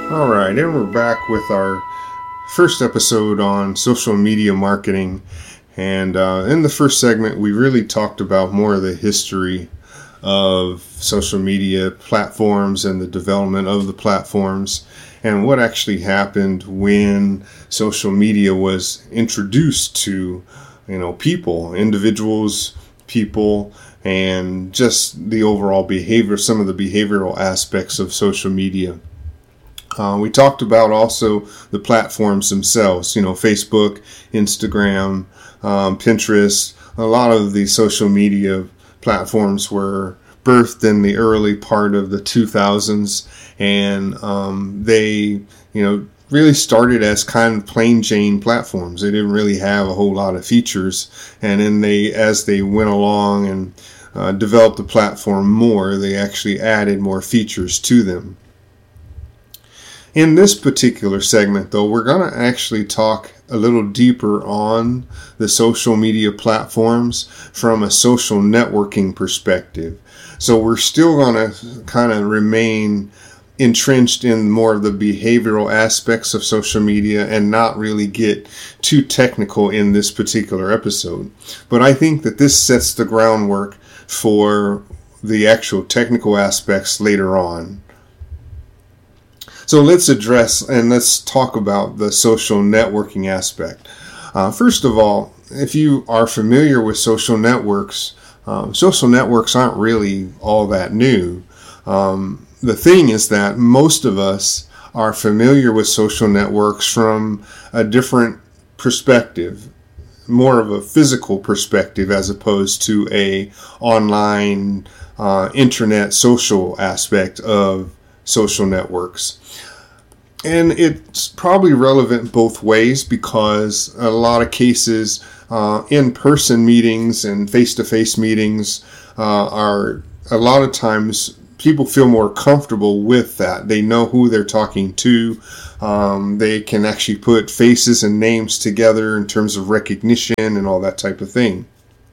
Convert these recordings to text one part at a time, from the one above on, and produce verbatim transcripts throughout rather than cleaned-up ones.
All right, and we're back with our first episode on social media marketing. And uh, in the first segment, we really talked about more of the history of social media platforms and the development of the platforms and what actually happened when social media was introduced to, you know, people, individuals, people, and just the overall behavior, some of the behavioral aspects of social media. Uh, we talked about also the platforms themselves, you know, Facebook, Instagram, um, Pinterest. A lot of the social media platforms were birthed in the early part of the two thousands, and um, they, you know, really started as kind of plain Jane platforms. They didn't really have a whole lot of features, and then they, as they went along and uh, developed the platform more, they actually added more features to them. In this particular segment, though, we're going to actually talk a little deeper on the social media platforms from a social networking perspective. So we're still going to kind of remain entrenched in more of the behavioral aspects of social media and not really get too technical in this particular episode. But I think that this sets the groundwork for the actual technical aspects later on. So let's address and let's talk about the social networking aspect. Uh, first of all, if you are familiar with social networks, um, social networks aren't really all that new. Um, the thing is that most of us are familiar with social networks from a different perspective, more of a physical perspective as opposed to a online uh, internet social aspect of social networks. And it's probably relevant both ways because a lot of cases, uh, in-person meetings and face-to-face meetings uh, are a lot of times people feel more comfortable with that. They know who they're talking to. Um, they can actually put faces and names together in terms of recognition and all that type of thing.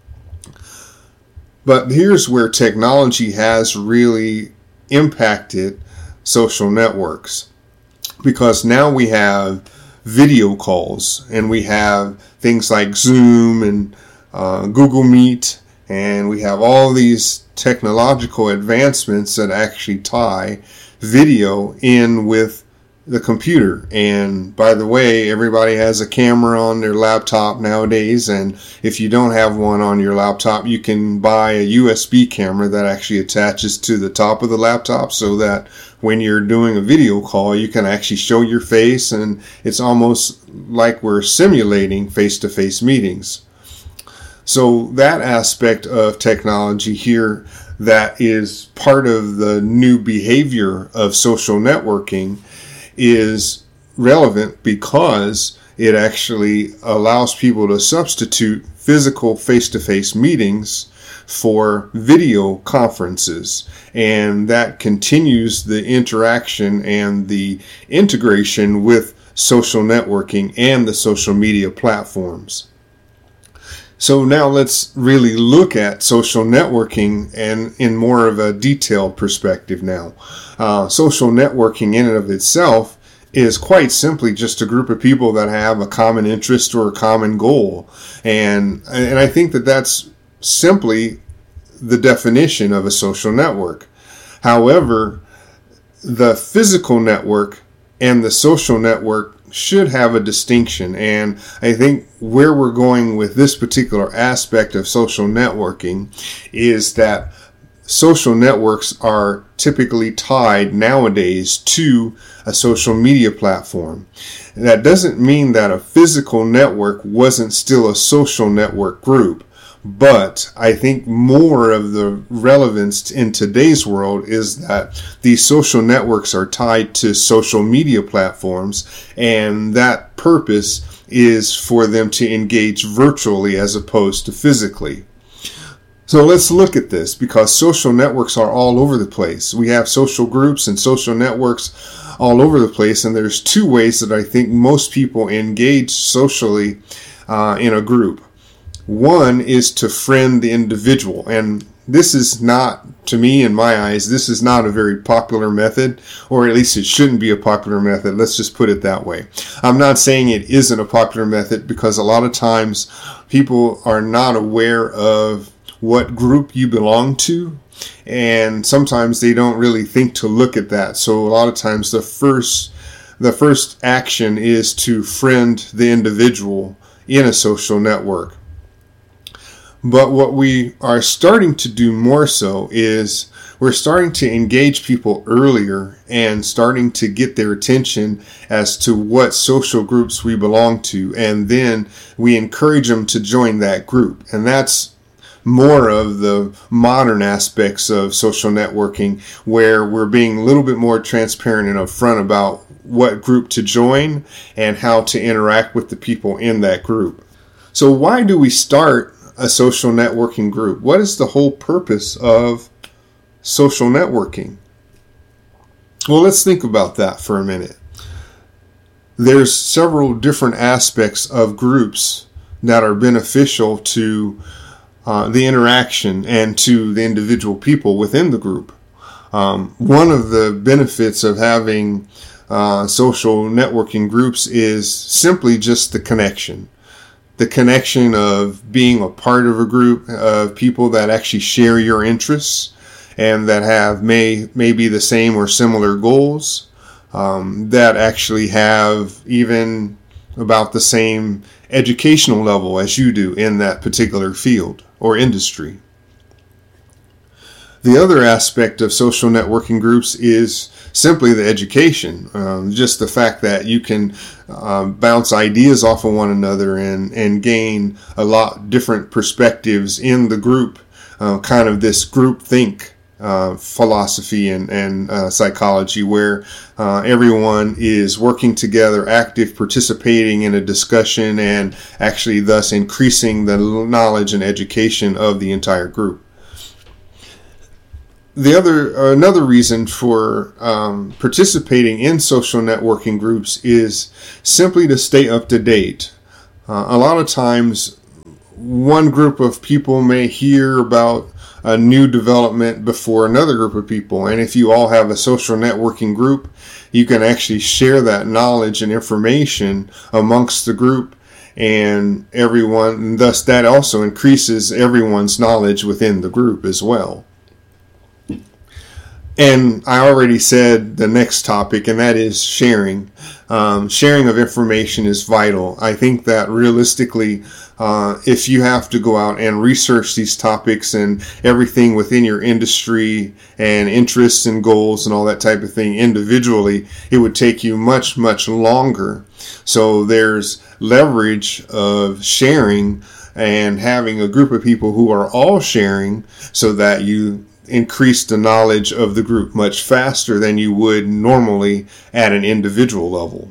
But here's where technology has really impacted social networks. Because now we have video calls and we have things like Zoom and uh, Google Meet, and we have all these technological advancements that actually tie video in with the computer. And by the way, everybody has a camera on their laptop nowadays, and if you don't have one on your laptop, you can buy a U S B camera that actually attaches to the top of the laptop so that when you're doing a video call, you can actually show your face, and it's almost like we're simulating face-to-face meetings. So that aspect of technology here that is part of the new behavior of social networking is relevant because it actually allows people to substitute physical face-to-face meetings for video conferences, and that continues the interaction and the integration with social networking and the social media platforms. So now let's really look at social networking and in more of a detailed perspective now. Uh, social networking in and of itself is quite simply just a group of people that have a common interest or a common goal. And, and I think that that's simply the definition of a social network. However, the physical network and the social network should have a distinction, and I think where we're going with this particular aspect of social networking is that social networks are typically tied nowadays to a social media platform. That doesn't mean that a physical network wasn't still a social network group. But I think more of the relevance in today's world is that these social networks are tied to social media platforms, and that purpose is for them to engage virtually as opposed to physically. So let's look at this, because social networks are all over the place. We have social groups and social networks all over the place, and there's two ways that I think most people engage socially uh, in a group. One is to friend the individual, and this is not, to me, in my eyes, this is not a very popular method, or at least it shouldn't be a popular method. Let's just put it that way. I'm not saying it isn't a popular method, because a lot of times people are not aware of what group you belong to, and sometimes they don't really think to look at that. So a lot of times the first the first action is to friend the individual in a social network. But what we are starting to do more so is we're starting to engage people earlier and starting to get their attention as to what social groups we belong to. And then we encourage them to join that group. And that's more of the modern aspects of social networking, where we're being a little bit more transparent and upfront about what group to join and how to interact with the people in that group. So why do we start a social networking group? What is the whole purpose of social networking? Well, let's think about that for a minute. There's several different aspects of groups that are beneficial to uh, the interaction and to the individual people within the group. Um, one of the benefits of having uh, social networking groups is simply just the connection. The connection of being a part of a group of people that actually share your interests and that have may maybe the same or similar goals, um, that actually have even about the same educational level as you do in that particular field or industry. The other aspect of social networking groups is simply the education. Um, just the fact that you can uh, bounce ideas off of one another and, and gain a lot different perspectives in the group, uh, kind of this group think uh, philosophy and, and uh, psychology, where uh, everyone is working together, active, participating in a discussion, and actually thus increasing the knowledge and education of the entire group. The other, another reason for um, participating in social networking groups is simply to stay up to date. Uh, a lot of times, one group of people may hear about a new development before another group of people, and if you all have a social networking group, you can actually share that knowledge and information amongst the group and everyone, and thus that also increases everyone's knowledge within the group as well. And I already said the next topic, and that is sharing. Um, sharing of information is vital. I think that realistically, uh, if you have to go out and research these topics and everything within your industry and interests and goals and all that type of thing individually, it would take you much, much longer. So there's leverage of sharing and having a group of people who are all sharing so that you increase the knowledge of the group much faster than you would normally at an individual level.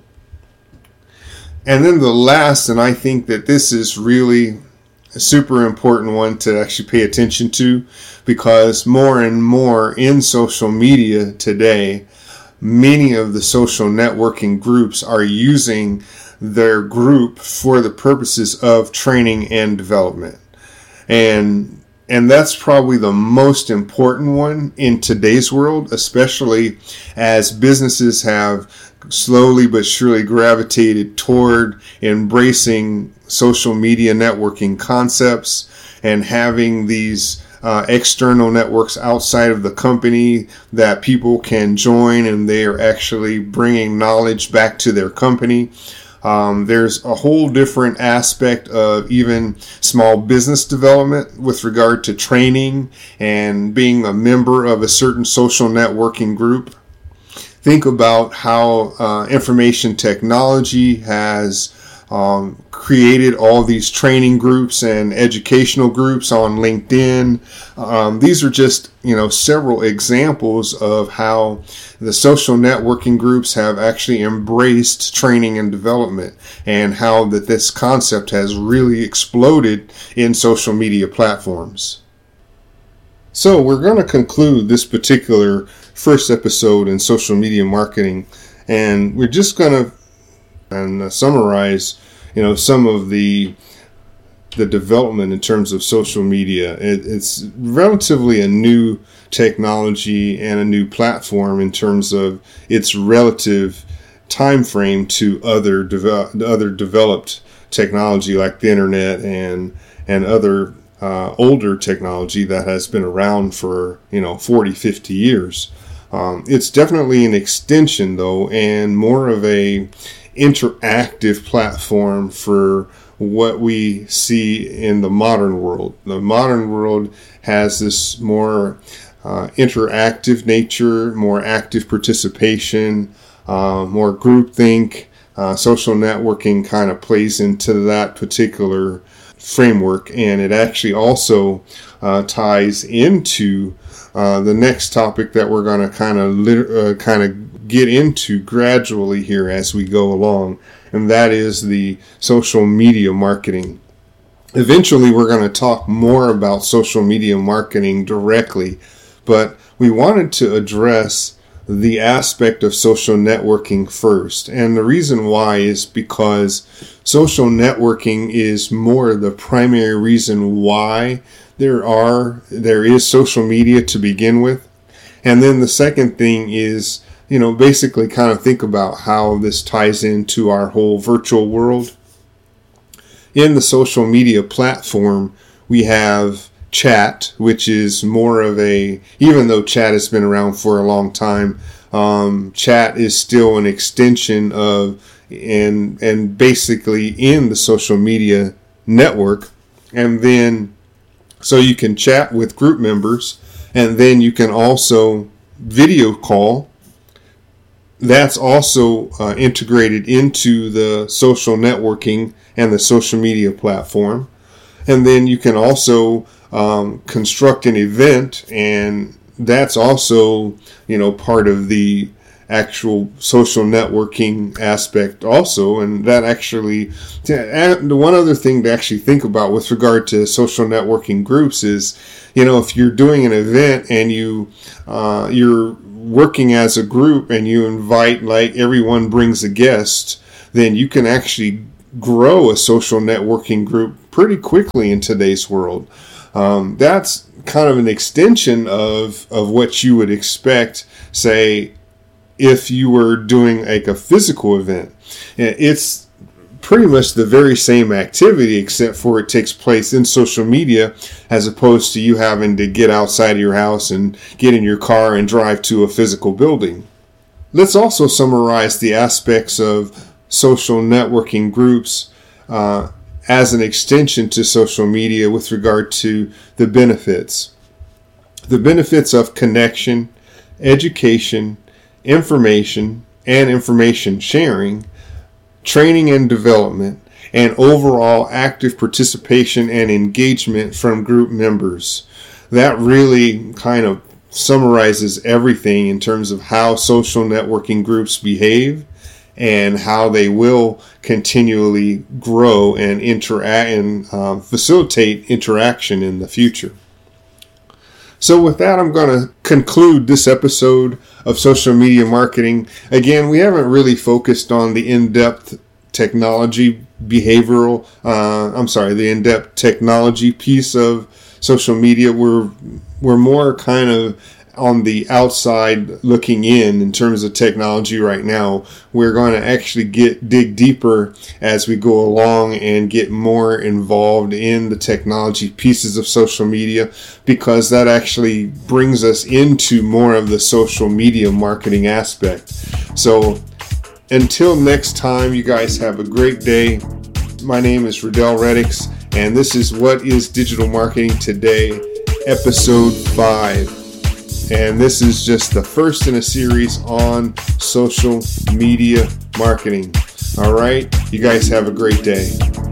And then the last, and I think that this is really a super important one to actually pay attention to, because more and more in social media today, many of the social networking groups are using their group for the purposes of training and development. And And that's probably the most important one in today's world, especially as businesses have slowly but surely gravitated toward embracing social media networking concepts and having these uh, external networks outside of the company that people can join, and they are actually bringing knowledge back to their company. Um, there's a whole different aspect of even small business development with regard to training and being a member of a certain social networking group. Think about how uh, information technology has um, created all these training groups and educational groups on LinkedIn. Um, these are just, you know, several examples of how the social networking groups have actually embraced training and development, and how that this concept has really exploded in social media platforms. So we're going to conclude this particular first episode in social media marketing, and we're just going to and uh, summarize, you know, some of the the development in terms of social media. It, it's relatively a new technology and a new platform in terms of its relative time frame to other devel- other developed technology like the internet and and other uh, older technology that has been around for, you know, forty, fifty years. Um, it's definitely an extension, though, and more of a interactive platform for what we see in the modern world. The modern world has this more uh, interactive nature, more active participation, uh, more groupthink. Uh, social networking kind of plays into that particular framework, and it actually also uh, ties into uh, the next topic that we're going to kind of lit- uh, kind of get into gradually here as we go along, and that is the social media marketing. Eventually, we're going to talk more about social media marketing directly, but we wanted to address the aspect of social networking first. And the reason why is because social networking is more the primary reason why there are there is social media to begin with. And then the second thing is, you know, basically kind of think about how this ties into our whole virtual world. In the social media platform, we have chat, which is more of a, even though chat has been around for a long time, um, chat is still an extension of, and and basically in the social media network. And then, so you can chat with group members, and then you can also video call. That's also uh, integrated into the social networking and the social media platform. And then you can also um, construct an event, and that's also, you know, part of the actual social networking aspect also. And that actually, the one other thing to actually think about with regard to social networking groups is, you know, if you're doing an event and you, uh, you're working as a group and you invite, like, everyone brings a guest, then you can actually grow a social networking group pretty quickly in today's world. Um, that's kind of an extension of, of what you would expect, say, if you were doing like a physical event. It's pretty much the very same activity, except for it takes place in social media, as opposed to you having to get outside of your house and get in your car and drive to a physical building. Let's also summarize the aspects of social networking groups uh, as an extension to social media with regard to the benefits. The benefits of connection, education, information and information sharing, training and development, and overall active participation and engagement from group members. That really kind of summarizes everything in terms of how social networking groups behave and how they will continually grow and interact and um, facilitate interaction in the future. So with that, I'm going to conclude this episode of social media marketing. Again, we haven't really focused on the in-depth technology behavioral, uh, I'm sorry, the in-depth technology piece of social media. We're, we're more kind of on the outside looking in in terms of technology right now. We're going to actually get dig deeper as we go along and get more involved in the technology pieces of social media, because that actually brings us into more of the social media marketing aspect. So until next time, you guys have a great day. My name is Riddell Reddix, and this is What is Digital Marketing Today, episode five. And this is just the first in a series on social media marketing. All right. You guys have a great day.